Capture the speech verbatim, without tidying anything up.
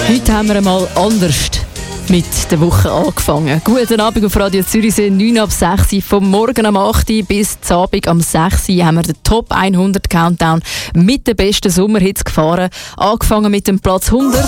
Heute haben wir einmal anders mit der Woche angefangen. Guten Abend auf Radio Zürichsee, neun ab sechs Uhr. Vom Morgen am acht Uhr bis zum Abend am sechs Uhr haben wir den Top hundert Countdown mit den besten Sommerhits gefahren. Angefangen mit dem Platz hundert.